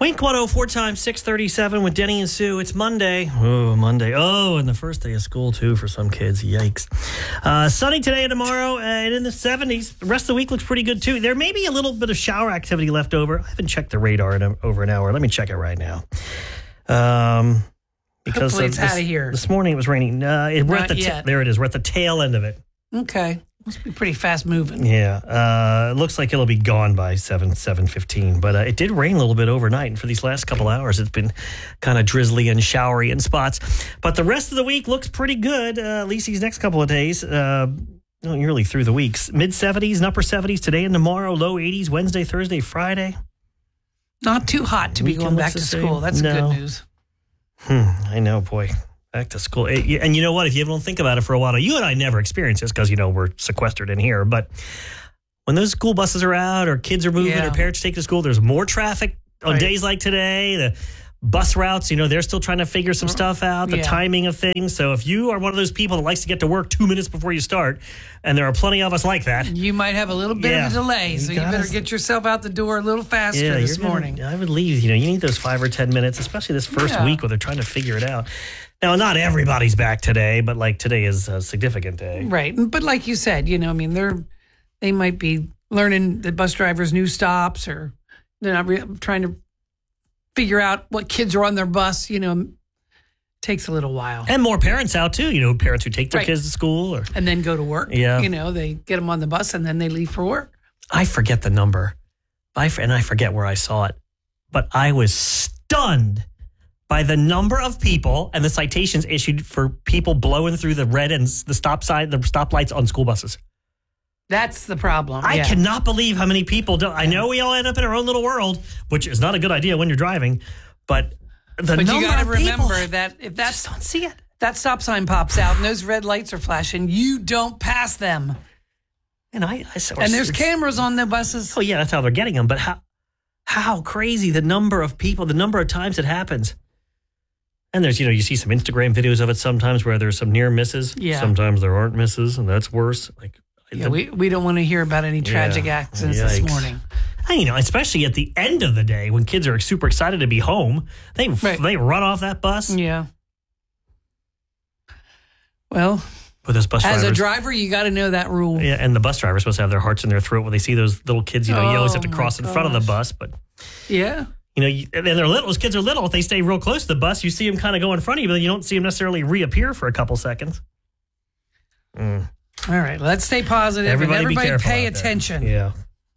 Wink 104 times 637 with Denny and Sue. It's Monday. Oh, Monday. Oh, and the first day of school, too, for some kids. Yikes. Sunny today and tomorrow, and in the 70s. The rest of the week looks pretty good, too. There may be a little bit of shower activity left over. I haven't checked the radar in over an hour. Let me check it right now. Because hopefully it's out of here. This morning it was raining. There it is. We're at the tail end of it. Okay. Must be pretty fast moving. Yeah. It looks like it'll be gone by 7:15. But it did rain a little bit overnight. And for these last couple hours, it's been kind of drizzly and showery in spots. But the rest of the week looks pretty good, at least these next couple of days. Nearly through the weeks. Mid-70s and upper 70s today and tomorrow. Low 80s Wednesday, Thursday, Friday. Not too hot to be going back to school. That's good news. I know, boy. Back to school. And you know what? If you don't think about it for a while, you and I never experience this because, we're sequestered in here. But when those school buses are out or kids are moving or parents take to school, there's more traffic on days like today. The bus routes, they're still trying to figure some stuff out, the timing of things. So if you are one of those people that likes to get to work 2 minutes before you start, and there are plenty of us like that. You might have a little bit of a delay, so you better get yourself out the door a little faster this morning. I would leave. You need those 5 or 10 minutes, especially this first week where they're trying to figure it out. Now, not everybody's back today, but today is a significant day. Right. But like you said, they might be learning the bus drivers' new stops, or they're not trying to figure out what kids are on their bus. Takes a little while. And more parents out, too. Parents who take their kids to school. And then go to work. Yeah. They get them on the bus and then they leave for work. I forget the number. And I forget where I saw it. But I was stunned by the number of people and the citations issued for people blowing through the red and the stop sign, the stoplights on school buses. That's the problem. I cannot believe how many people don't. I know we all end up in our own little world, which is not a good idea when you're driving, but the number you got to of people, remember that if just don't see it. That stop sign pops out and those red lights are flashing, you don't pass them. And and there's cameras on the buses. Oh yeah, that's how they're getting them. But how crazy the number of people, the number of times it happens. And there's, you see some Instagram videos of it sometimes where there's some near misses. Yeah. Sometimes there aren't misses, and that's worse. We don't want to hear about any tragic accidents this morning. And, especially at the end of the day when kids are super excited to be home, they run off that bus. Yeah. Well, with those bus drivers, as a driver, you got to know that rule. Yeah, and the bus driver is supposed to have their hearts in their throat when they see those little kids. You always have to cross in front of the bus, but yeah. And they're little. Those kids are little. If they stay real close to the bus, you see them kind of go in front of you, but you don't see them necessarily reappear for a couple seconds. All right, let's stay positive. Everybody pay attention. Yeah.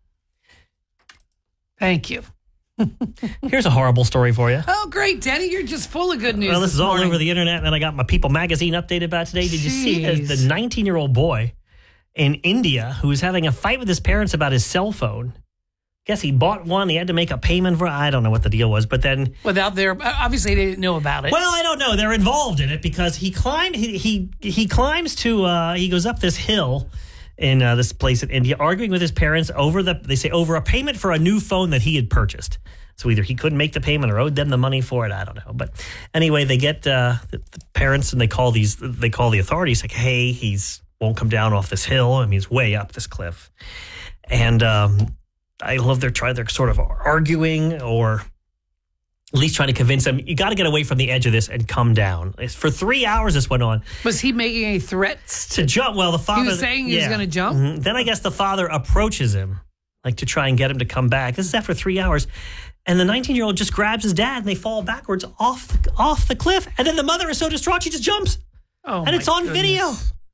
Thank you. Here's a horrible story for you. Oh, great, Denny. You're just full of good news. Well, this is all over the internet, and then I got my People magazine updated about today. Did you see the 19-year-old boy in India who was having a fight with his parents about his cell phone? Guess he bought one. He had to make a payment for it. I don't know what the deal was, but then obviously they didn't know about it. Well, I don't know. They're involved in it because he climbed. He climbs to. He goes up this hill in this place in India, arguing with his parents over a payment for a new phone that he had purchased. So either he couldn't make the payment or owed them the money for it. I don't know. But anyway, they get the parents and they call the authorities like, hey, he's won't come down off this hill. I mean, he's way up this cliff, and. I love they're sort of arguing or at least trying to convince him, you got to get away from the edge of this and come down. For 3 hours this went on. Was he making any threats? To jump? Well, the father... He was saying he was going to jump? Mm-hmm. Then I guess the father approaches him, to try and get him to come back. This is after 3 hours. And the 19-year-old just grabs his dad and they fall backwards off the cliff. And then the mother is so distraught, she just jumps. Oh, and it's on video.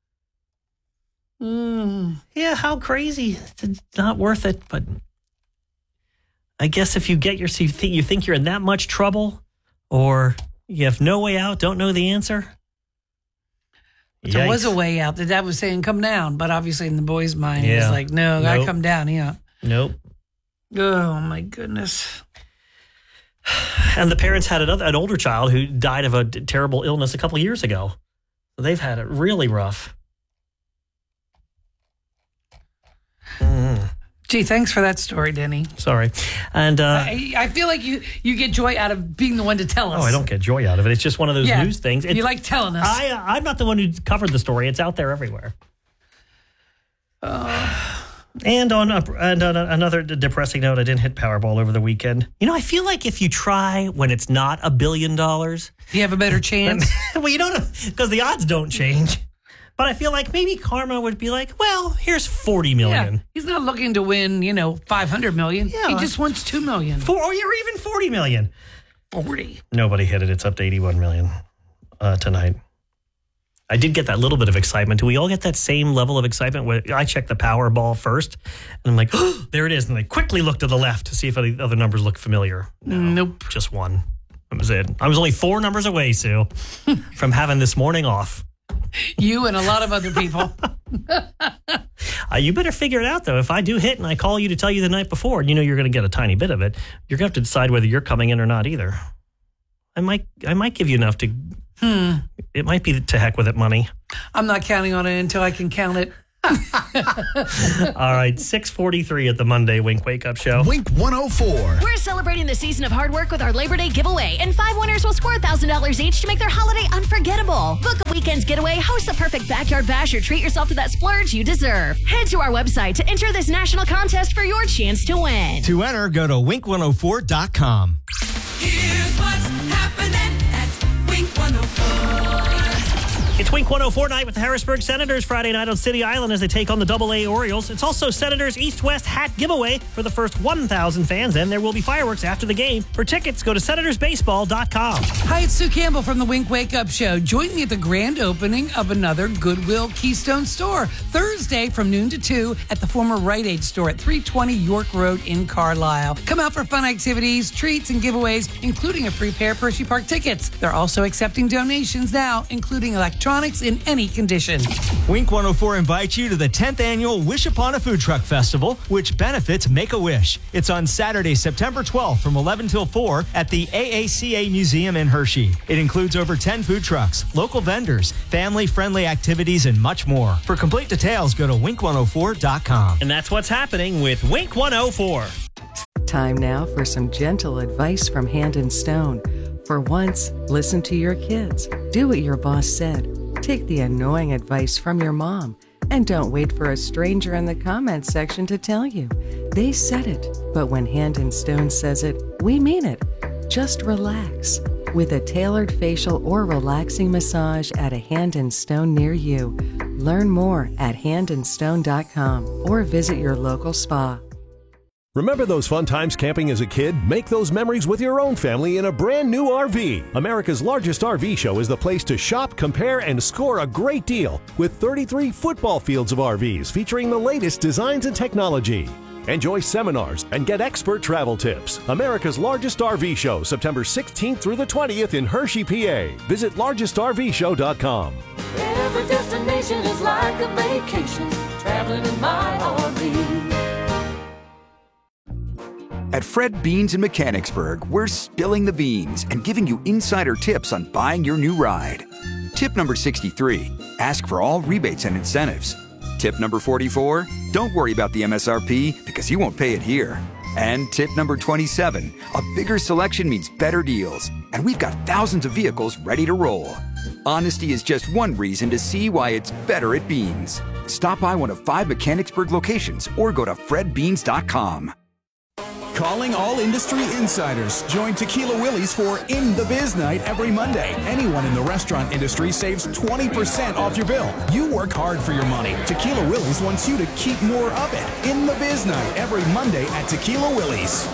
Yeah, how crazy. It's not worth it, but... I guess if you you think you're in that much trouble or you have no way out, don't know the answer. There was a way out. The dad was saying, come down. But obviously in the boy's mind, he was like, no, gotta come down. Yeah. Nope. Oh, my goodness. And the parents had an older child who died of a terrible illness a couple of years ago. So they've had it really rough. Gee, thanks for that story, Denny. Sorry. And I feel like you get joy out of being the one to tell us. Oh, I don't get joy out of it. It's just one of those news things. You like telling us. I'm not the one who covered the story. It's out there everywhere. And on another depressing note, I didn't hit Powerball over the weekend. You know, I feel like if you try when it's not $1 billion, you have a better chance. Well, you don't, because the odds don't change. But I feel like maybe karma would be like, well, here's $40 million. Yeah, he's not looking to win, $500 million. Yeah. He just wants $2 million. Or even $40 million. 40. Nobody hit it. It's up to $81 million tonight. I did get that little bit of excitement. Do we all get that same level of excitement? Where I checked the Powerball first, and I'm like, oh, there it is. And I quickly looked to the left to see if any other numbers look familiar. No, nope. Just one. That was it. I was only 4 numbers away, Sue, from having this morning off. You and a lot of other people. You better figure it out, though. If I do hit and I call you to tell you the night before, and you're going to get a tiny bit of it, you're going to have to decide whether you're coming in or not either. I might give you enough to... It might be to heck with it money. I'm not counting on it until I can count it. All right, 6:43 at the Monday Wink Wake Up Show. Wink 104. We're celebrating the season of hard work with our Labor Day giveaway, and 5 winners will score $1,000 each to make their holiday unforgettable. Book a weekend's getaway, host the perfect backyard bash, or treat yourself to that splurge you deserve. Head to our website to enter this national contest for your chance to win. To enter, go to wink104.com. Here's what's happening at Wink 104. It's Wink 104 night with the Harrisburg Senators Friday night on City Island as they take on the AA Orioles. It's also Senators East-West hat giveaway for the first 1,000 fans, and there will be fireworks after the game. For tickets, go to senatorsbaseball.com. Hi, it's Sue Campbell from the Wink Wake Up Show. Join me at the grand opening of another Goodwill Keystone store Thursday from noon to 2 at the former Rite Aid store at 320 York Road in Carlisle. Come out for fun activities, treats, and giveaways, including a free pair of Hershey Park tickets. They're also accepting donations now, including electronics in any condition. Wink 104 invites you to the 10th annual Wish Upon a Food Truck Festival, which benefits Make-A-Wish. It's on Saturday, September 12th from 11 till 4 at the AACA Museum in Hershey. It includes over 10 food trucks, local vendors, family-friendly activities, and much more. For complete details, go to wink104.com. And that's what's happening with Wink 104. Time now for some gentle advice from Hand and Stone. For once, listen to your kids. Do what your boss said. Take the annoying advice from your mom. And don't wait for a stranger in the comments section to tell you. They said it, but when Hand and Stone says it, we mean it. Just relax. With a tailored facial or relaxing massage at a Hand and Stone near you. Learn more at handandstone.com or visit your local spa. Remember those fun times camping as a kid? Make those memories with your own family in a brand new RV. America's largest RV show is the place to shop, compare, and score a great deal with 33 football fields of RVs featuring the latest designs and technology. Enjoy seminars and get expert travel tips. America's largest RV show, September 16th through the 20th in Hershey, PA. Visit largestrvshow.com. Every destination is like a vacation, traveling in my RV. At Fred Beans in Mechanicsburg, we're spilling the beans and giving you insider tips on buying your new ride. Tip number 63, ask for all rebates and incentives. Tip number 44, don't worry about the MSRP because you won't pay it here. And tip number 27, a bigger selection means better deals. And we've got thousands of vehicles ready to roll. Honesty is just one reason to see why it's better at Beans. Stop by one of 5 Mechanicsburg locations or go to fredbeans.com. Calling all industry insiders. Join Tequila Willie's for In the Biz Night every Monday. Anyone in the restaurant industry saves 20% off your bill. You work hard for your money. Tequila Willie's wants you to keep more of it. In the Biz Night every Monday at Tequila Willie's.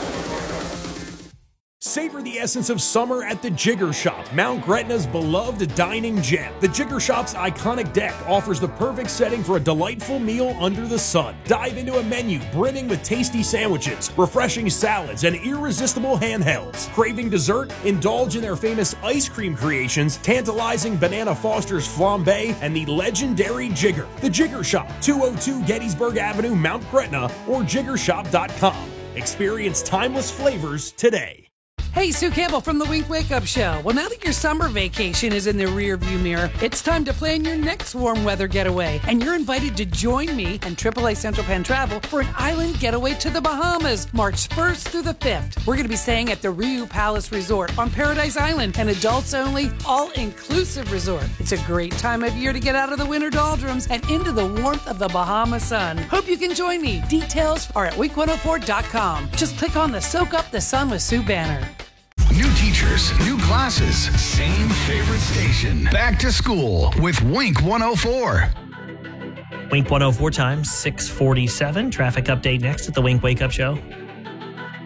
Savor the essence of summer at the Jigger Shop, Mount Gretna's beloved dining gem. The Jigger Shop's iconic deck offers the perfect setting for a delightful meal under the sun. Dive into a menu brimming with tasty sandwiches, refreshing salads, and irresistible handhelds. Craving dessert? Indulge in their famous ice cream creations, tantalizing Banana Foster's flambe, and the legendary Jigger. The Jigger Shop, 202 Gettysburg Avenue, Mount Gretna, or jiggershop.com. Experience timeless flavors today. Hey, Sue Campbell from the Wink Wake Up Show. Well, now that your summer vacation is in the rearview mirror, it's time to plan your next warm weather getaway. And you're invited to join me and AAA Central Penn Travel for an island getaway to the Bahamas, March 1st through the 5th. We're going to be staying at the Riu Palace Resort on Paradise Island, an adults-only, all-inclusive resort. It's a great time of year to get out of the winter doldrums and into the warmth of the Bahama sun. Hope you can join me. Details are at wink104.com. Just click on the Soak Up the Sun with Sue banner. New teachers, new classes, same favorite station. Back to school with Wink 104. Wink 104 times 647. Traffic update next at the Wink Wake Up Show.